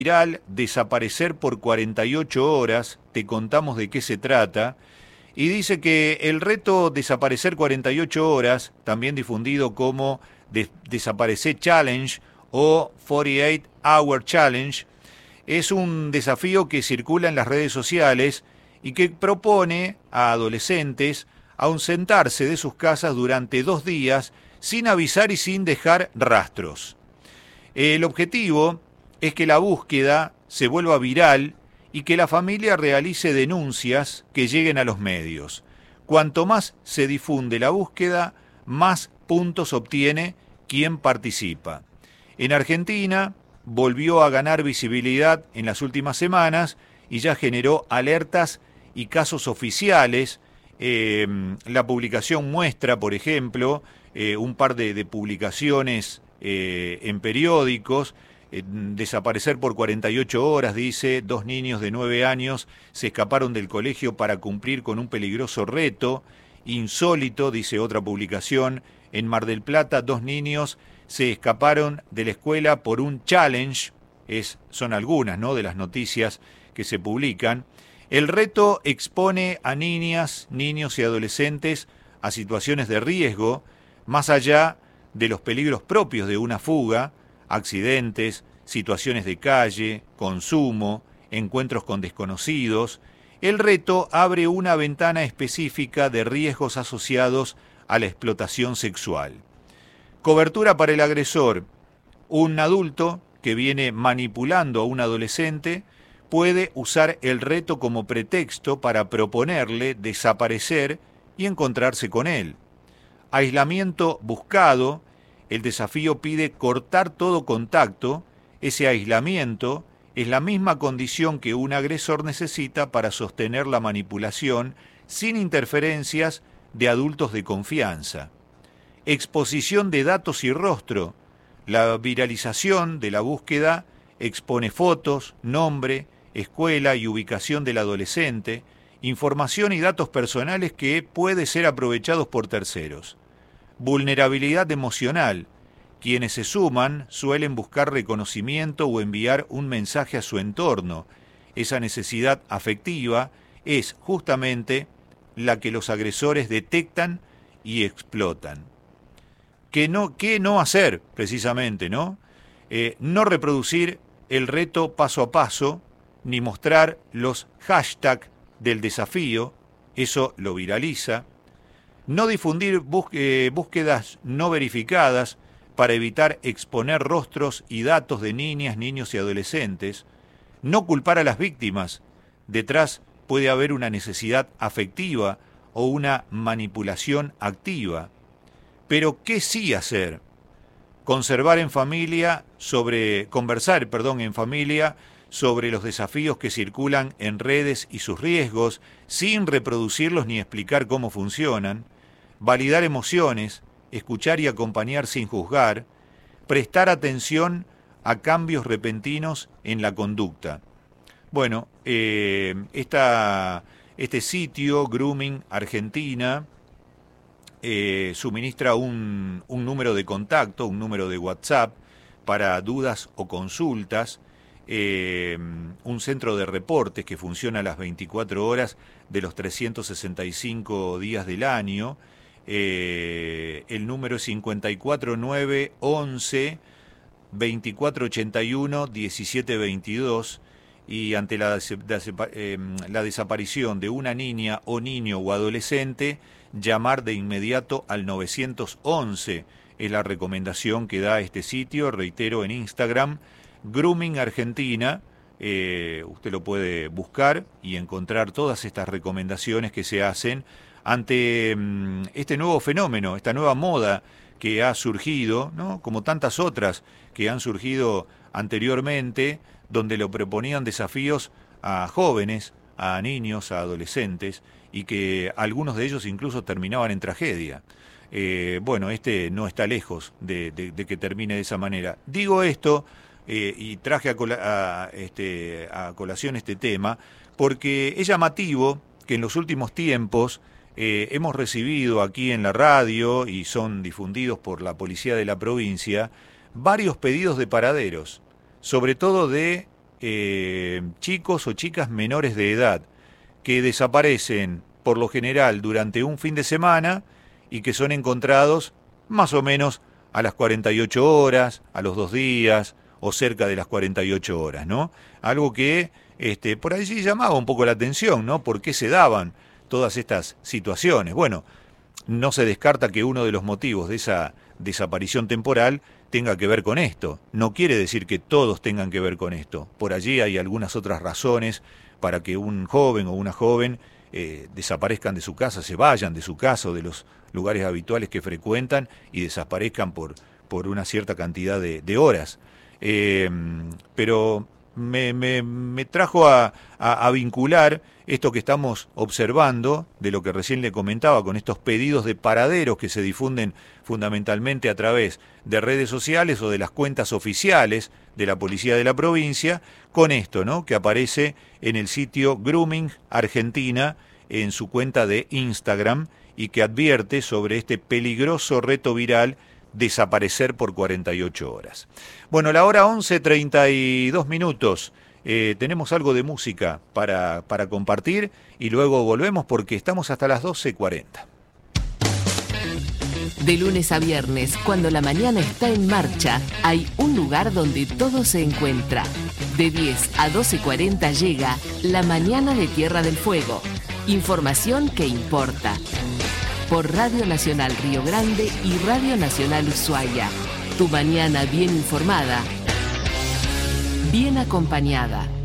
viral Desaparecer por 48 horas, te contamos de qué se trata, y dice que el reto Desaparecer 48 horas, también difundido como Desaparecer Challenge o 48 Hour Challenge, es un desafío que circula en las redes sociales y que propone a adolescentes a ausentarse de sus casas durante 2 días sin avisar y sin dejar rastros. El objetivo es que la búsqueda se vuelva viral y que la familia realice denuncias que lleguen a los medios. Cuanto más se difunde la búsqueda, más puntos obtiene quien participa. En Argentina volvió a ganar visibilidad en las últimas semanas y ya generó alertas y casos oficiales. La publicación muestra, por ejemplo, un par de publicaciones en periódicos. Desaparecer por 48 horas, dice, 2 niños de 9 años se escaparon del colegio para cumplir con un peligroso reto. Insólito, dice otra publicación, en Mar del Plata 2 niños se escaparon de la escuela por un challenge. Son algunas, ¿no?, de las noticias que se publican. El reto expone a niñas, niños y adolescentes a situaciones de riesgo, más allá de los peligros propios de una fuga, accidentes, situaciones de calle, consumo, encuentros con desconocidos. El reto abre una ventana específica de riesgos asociados a la explotación sexual. Cobertura para el agresor. Un adulto que viene manipulando a un adolescente puede usar el reto como pretexto para proponerle desaparecer y encontrarse con él. Aislamiento buscado. El desafío pide cortar todo contacto. Ese aislamiento es la misma condición que un agresor necesita para sostener la manipulación sin interferencias de adultos de confianza. Exposición de datos y rostro. La viralización de la búsqueda expone fotos, nombre, escuela y ubicación del adolescente, información y datos personales que pueden ser aprovechados por terceros. Vulnerabilidad emocional. Quienes se suman suelen buscar reconocimiento o enviar un mensaje a su entorno. Esa necesidad afectiva es justamente la que los agresores detectan y explotan. ¿Qué no hacer, precisamente, no? No reproducir el reto paso a paso, ni mostrar los hashtags del desafío, eso lo viraliza. No difundir búsquedas no verificadas para evitar exponer rostros y datos de niñas, niños y adolescentes. No culpar a las víctimas. Detrás puede haber una necesidad afectiva o una manipulación activa. Pero ¿qué sí hacer? Conversar en familia sobre los desafíos que circulan en redes y sus riesgos, sin reproducirlos ni explicar cómo funcionan. Validar emociones, escuchar y acompañar sin juzgar. Prestar atención a cambios repentinos en la conducta. Bueno, este sitio, Grooming Argentina, suministra un número de contacto, un número de WhatsApp para dudas o consultas, un centro de reportes que funciona a las 24 horas de los 365 días del año. El número es 54911 2481 1722, y ante la desaparición de una niña o niño o adolescente, llamar de inmediato al 911 es la recomendación que da este sitio, reitero, en Instagram, Grooming Argentina. Usted lo puede buscar y encontrar todas estas recomendaciones que se hacen ante este nuevo fenómeno, esta nueva moda que ha surgido, ¿no?, como tantas otras que han surgido anteriormente, donde le proponían desafíos a jóvenes, a niños, a adolescentes, y que algunos de ellos incluso terminaban en tragedia. Bueno, este no está lejos de que termine de esa manera. Digo esto y traje a colación este tema porque es llamativo que en los últimos tiempos hemos recibido aquí en la radio, y son difundidos por la policía de la provincia, varios pedidos de paraderos, sobre todo de chicos o chicas menores de edad que desaparecen por lo general durante un fin de semana y que son encontrados más o menos a las 48 horas, a los 2 días o cerca de las 48 horas, ¿no? Algo que por allí llamaba un poco la atención, ¿no? ¿Por qué se daban todas estas situaciones? Bueno, no se descarta que uno de los motivos de esa desaparición temporal tenga que ver con esto. No quiere decir que todos tengan que ver con esto. Por allí hay algunas otras razones para que un joven o una joven desaparezcan de su casa, se vayan de su casa o de los lugares habituales que frecuentan y desaparezcan por una cierta cantidad de horas. Pero me trajo a vincular esto que estamos observando, de lo que recién le comentaba, con estos pedidos de paraderos que se difunden fundamentalmente a través de redes sociales o de las cuentas oficiales de la policía de la provincia, con esto, ¿no?, que aparece en el sitio Grooming Argentina en su cuenta de Instagram y que advierte sobre este peligroso reto viral: desaparecer por 48 horas. Bueno, la hora 11:32. Tenemos algo de música para compartir y luego volvemos porque estamos hasta las 12:40. De lunes a viernes, cuando la mañana está en marcha, hay un lugar donde todo se encuentra. De 10 a 12:40 llega La Mañana de Tierra del Fuego. Información que importa. Por Radio Nacional Río Grande y Radio Nacional Ushuaia. Tu mañana bien informada, bien acompañada.